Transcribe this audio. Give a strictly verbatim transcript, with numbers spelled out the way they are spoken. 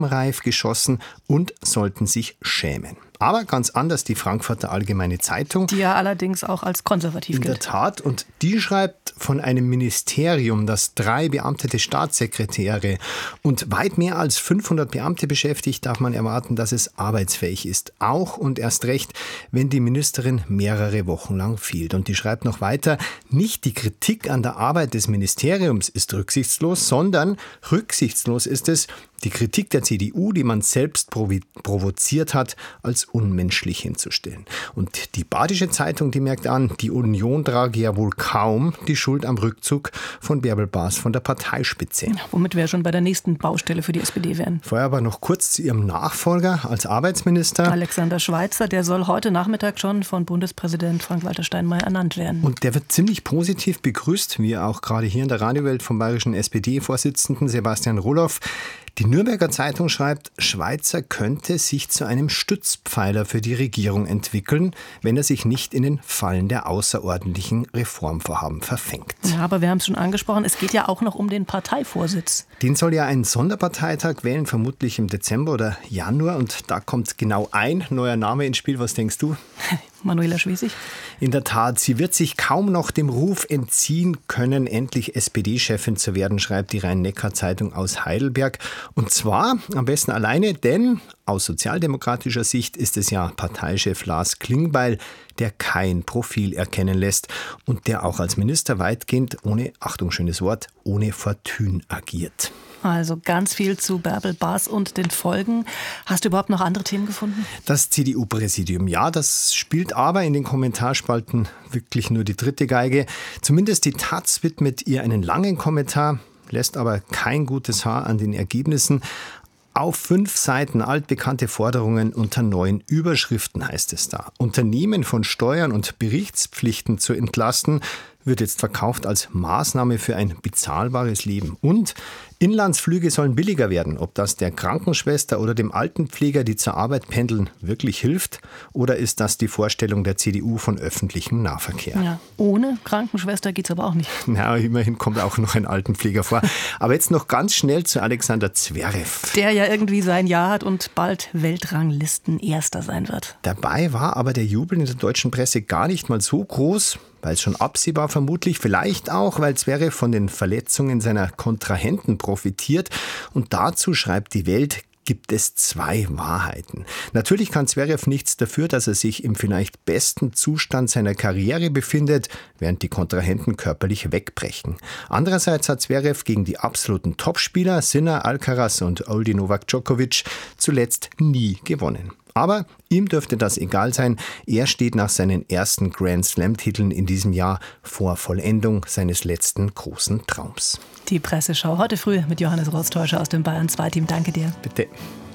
reif geschossen und sollten sich schämen. Aber ganz anders die Frankfurter Allgemeine Zeitung. Die ja allerdings auch als konservativ gilt. In der Tat. Und die schreibt von einem Ministerium, das drei beamtete Staatssekretäre und weit mehr als fünfhundert Beamte beschäftigt, darf man erwarten, dass es arbeitsfähig ist. Auch und erst recht, wenn die Ministerin mehrere Wochen lang fehlt. Und die schreibt noch weiter, nicht die Kritik an der Arbeit des Ministeriums ist rücksichtslos, sondern rücksichtslos ist es, die Kritik der C D U, die man selbst provo- provoziert hat, als unmenschlich hinzustellen. Und die Badische Zeitung, die merkt an, die Union trage ja wohl kaum die Schuld am Rückzug von Bärbel Bas von der Parteispitze. Ja, womit wir schon bei der nächsten Baustelle für die S P D wären. Vorher aber noch kurz zu ihrem Nachfolger als Arbeitsminister. Alexander Schweitzer, der soll heute Nachmittag schon von Bundespräsident Frank-Walter Steinmeier ernannt werden. Und der wird ziemlich positiv begrüßt, wie auch gerade hier in der Radiowelt vom bayerischen S P D-Vorsitzenden Sebastian Roloff. Die Nürnberger Zeitung schreibt, Schweitzer könnte sich zu einem Stützpfeiler für die Regierung entwickeln, wenn er sich nicht in den Fallen der außerordentlichen Reformvorhaben verfängt. Ja, aber wir haben es schon angesprochen, es geht ja auch noch um den Parteivorsitz. Den soll ja ein Sonderparteitag wählen, vermutlich im Dezember oder Januar. Und da kommt genau ein neuer Name ins Spiel. Was denkst du? Manuela Schwesig? In der Tat, sie wird sich kaum noch dem Ruf entziehen können, endlich S P D-Chefin zu werden, schreibt die Rhein-Neckar-Zeitung aus Heidelberg. Und zwar am besten alleine, denn aus sozialdemokratischer Sicht ist es ja Parteichef Lars Klingbeil, der kein Profil erkennen lässt und der auch als Minister weitgehend ohne, Achtung, schönes Wort, ohne Fortune agiert. Also ganz viel zu Bärbel Bas und den Folgen. Hast du überhaupt noch andere Themen gefunden? Das C D U-Präsidium, ja, das spielt aber in den Kommentarspalten wirklich nur die dritte Geige. Zumindest die Taz widmet ihr einen langen Kommentar, lässt aber kein gutes Haar an den Ergebnissen. Auf fünf Seiten altbekannte Forderungen unter neuen Überschriften heißt es da. Unternehmen von Steuern und Berichtspflichten zu entlasten, wird jetzt verkauft als Maßnahme für ein bezahlbares Leben. Und Inlandsflüge sollen billiger werden. Ob das der Krankenschwester oder dem Altenpfleger, die zur Arbeit pendeln, wirklich hilft? Oder ist das die Vorstellung der C D U von öffentlichem Nahverkehr? Ja, ohne Krankenschwester geht's aber auch nicht. Na, immerhin kommt auch noch ein Altenpfleger vor. Aber jetzt noch ganz schnell zu Alexander Zverev. Der ja irgendwie sein Jahr hat und bald Weltranglisten-Erster sein wird. Dabei war aber der Jubel in der deutschen Presse gar nicht mal so groß, weil es schon absehbar vermutlich, vielleicht auch, weil Zverev von den Verletzungen seiner Kontrahenten profitiert. Und dazu schreibt die Welt, gibt es zwei Wahrheiten. Natürlich kann Zverev nichts dafür, dass er sich im vielleicht besten Zustand seiner Karriere befindet, während die Kontrahenten körperlich wegbrechen. Andererseits hat Zverev gegen die absoluten Topspieler Sinner, Alcaraz und Oldie Novak Djokovic zuletzt nie gewonnen. Aber ihm dürfte das egal sein. Er steht nach seinen ersten Grand-Slam-Titeln in diesem Jahr vor Vollendung seines letzten großen Traums. Die Presseschau heute früh mit Johannes Rostäuscher aus dem Bayern zwei Team. Danke dir. Bitte.